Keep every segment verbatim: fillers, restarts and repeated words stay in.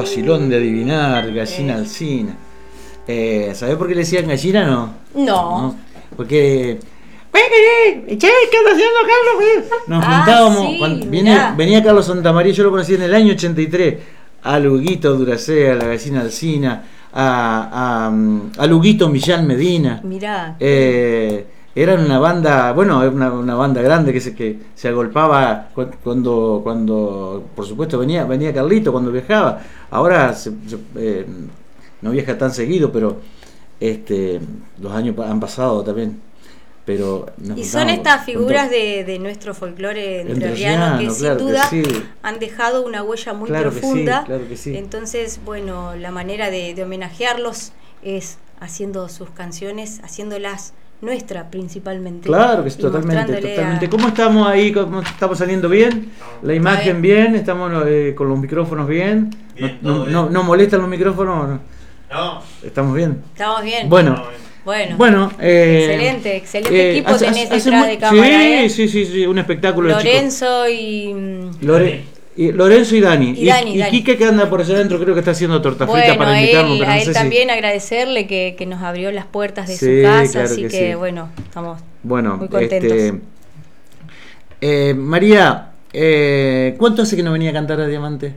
vacilón de adivinar, gallina Eh. alcina. Eh, ¿Sabés por qué le decían gallina no? No. ¿No? Porque... Che, ¿qué está haciendo Carlos? Nos Ah, juntábamos, sí, cuando mirá. venía, venía Carlos Santamaría, yo lo conocí en el año ochenta y tres, a Luguito Duracea, a la gallina alcina, a, a, a Luguito Millán Medina. Mirá. Eh, eran una banda, bueno, era una, una banda grande que se, que se agolpaba cu- cuando, cuando, por supuesto, venía, venía Carlito cuando viajaba. Ahora se, se, eh, no viaja tan seguido, pero este, los años pa- han pasado también. Pero nos Y son juntábamos estas con figuras to- de, de nuestro folclore Entrerriano, entrerriano que sin claro que duda sí. han dejado una huella muy Claro que sí, profunda. claro que sí. Entonces, bueno, la manera de, de homenajearlos es haciendo sus canciones, haciéndolas nuestra principalmente. Claro que sí, y totalmente, mostrándole totalmente. a- ¿Cómo estamos ahí? ¿Cómo estamos saliendo bien? La imagen bien, estamos eh, con los micrófonos bien. Bien, no, todo no, bien. no, no molestan los micrófonos? No. No, ¿Estamos bien? Estamos bien. Bueno, Bueno. bueno. eh, Excelente, excelente equipo hace- tenés hace- hace detrás muy- de cámara, sí, ¿eh? sí, sí, sí, un espectáculo de chicos. Lorenzo y... mm, Lore- y Lorenzo y Dani. Y Dani, y Dani. Quique que anda por allá adentro, creo que está haciendo torta frita Bueno, para a invitarlo, él, pero a no él sé también agradecerle que, que nos abrió las puertas de Sí, su casa, claro así que que, sí. bueno, estamos si. Bueno, muy contentos. este, eh, María, eh, ¿cuánto hace que no venía a cantar a Diamante?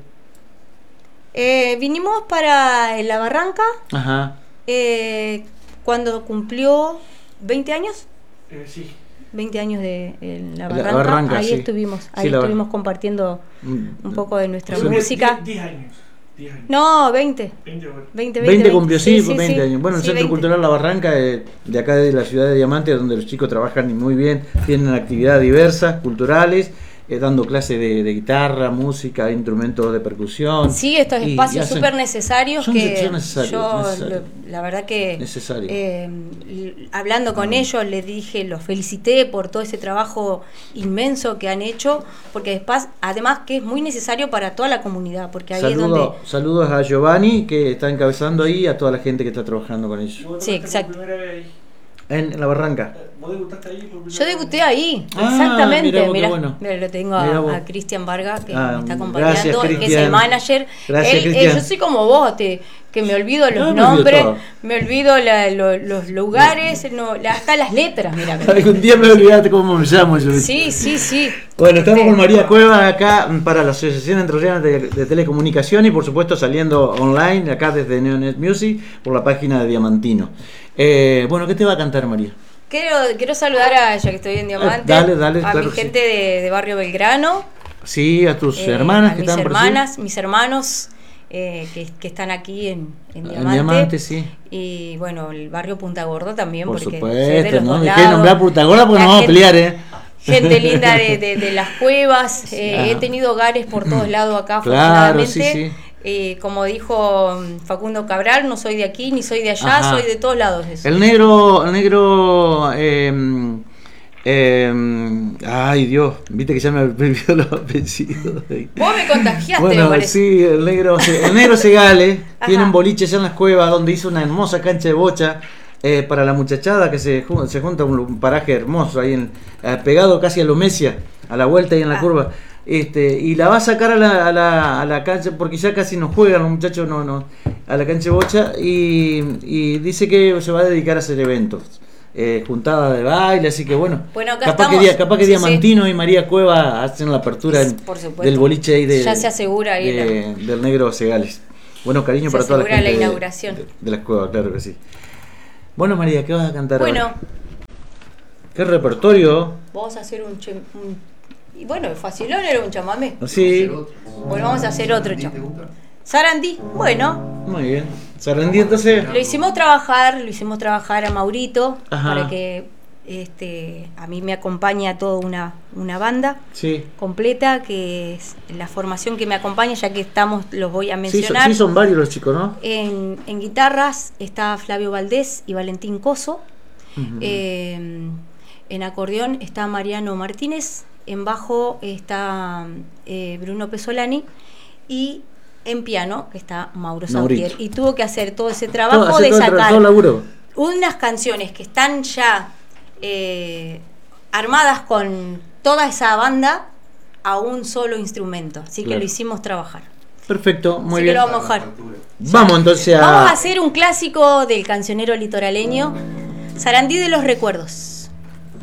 Eh, vinimos para La Barranca Ajá. eh, cuando cumplió veinte años, eh, sí. veinte años de en La La Barranca, Barranca, ahí sí. estuvimos, Sí, ahí la Bar- estuvimos compartiendo Mm, un poco de nuestra Es un- música. diez años. diez años. No, veinte. veinte, bueno. veinte, veinte cumplió, sí, sí, veinte sí. años. Bueno, el Sí, Centro veinte. Cultural La Barranca, eh, de acá de la ciudad de Diamante, donde los chicos trabajan muy bien, tienen actividades diversas, culturales, eh, dando clases de, de guitarra, música, instrumentos de percusión. Sí, estos Y- y espacios hacen- súper necesarios son- que son necesarios, yo, necesarios. lo- la verdad que Necesario. eh, l- hablando con ellos les dije, los felicité por todo ese trabajo inmenso que han hecho, porque después, además que es muy necesario para toda la comunidad, porque ahí Saludo- es donde... Saludos a Giovanni, que está encabezando ahí, a toda la gente que está trabajando con ellos. ¿Vos Sí, debutaste exacto. por primera vez ahí? En La Barranca. ¿Vos debutaste ahí por primera Yo vez? debuté ahí, Ah, exactamente. mirá vos, qué Mirá, bueno. mirá, lo tengo Mirá a, vos. a Cristian Vargas que Ah, me está gracias, acompañando, que es Cristian. el manager. Gracias, Él- eh, Cristian. yo soy como vos, te, que me olvido los Ah, me olvido nombres, todo. me olvido la- lo- los lugares, no, la- hasta las letras, mira. Algún día me olvidaste cómo me llamo yo. Sí, sí, sí. Bueno, estamos Este, con María Cueva acá para la Asociación Entrerriana de, de Telecomunicación y por supuesto saliendo online acá desde Neonet Music por la página de Diamantino. Eh, bueno, ¿qué te va a cantar María? Quiero, quiero saludar a, ya que estoy en Diamante, Eh, dale, dale, a claro mi que gente de, de Barrio Belgrano. Sí, a tus eh, hermanas a que mis están por hermanas, mis hermanos eh, que, que están aquí en, en En Diamante. Diamante, sí. Y bueno, el barrio Punta Gorda también, Por porque soy de supuesto, los no dos me dejé lados. nombrar Punta Gorda porque La nos vamos a gente- pelear, ¿eh? Gente linda de, de, de las cuevas, eh, Ah. he tenido hogares por todos lados acá, Claro, afortunadamente. sí, sí. Eh, como dijo mm, Facundo Cabral, no soy de aquí ni soy de allá, Ajá. soy de todos lados. Eso. El negro, el negro, eh, eh, ay Dios, viste que ya me olvidó los apellidos. Vos me contagiaste, me Bueno, parece. sí, el negro, el negro Segale Ajá. tiene un boliche allá en las cuevas donde hizo una hermosa cancha de bocha eh, para la muchachada que se, jun- se junta un, un paraje hermoso ahí en, eh, pegado casi a Lomesia, a la vuelta y en la Ah. curva. Este, y la va a sacar a la, a la, a la cancha porque ya casi no juegan los muchachos no, no, a la cancha de bocha y, y dice que se va a dedicar a hacer eventos. Eh, juntada de baile, así que bueno, Bueno, acá capaz, que, estamos. dia- capaz que Sí, sí. Diamantino y María Cueva hacen la apertura en- Por supuesto. del boliche ahí de, Ya se asegura ahí de- del negro Segales. Bueno, cariño Se para toda la asegura gente la de- inauguración. De, de las cuevas, claro que sí. Bueno, María, ¿qué vas a cantar Bueno, ahora? ¿Qué repertorio? vamos a hacer un, che- un- y bueno, el facilón era un chamamé. Sí, Bueno, vamos a hacer otro chamamé. Sarandí, bueno, muy bien. Sarandí, entonces. lo hicimos trabajar, lo hicimos trabajar a Maurito Ajá. para que este a mí me acompaña toda una, una banda Sí. completa, que es la formación que me acompaña, ya que estamos, los voy a Sí, son, mencionar. sí, son varios los chicos, ¿no? En, en guitarras está Flavio Valdés y Valentín Coso. Ujú. Eh, en acordeón está Mariano Martínez. En bajo está eh, Bruno Pesolani. Y en piano que está Mauro Maurito. Sautier. Y tuvo que hacer todo ese Todo- trabajo hace de todo el tra- sacar todo el laburo. unas canciones que están ya eh, armadas con toda esa banda a un solo instrumento. Así Claro. que lo hicimos trabajar. Perfecto, muy Así bien. que lo vamos a dejar. Vamos entonces a... Vamos a hacer un clásico del cancionero litoraleño, Sarandí de los recuerdos.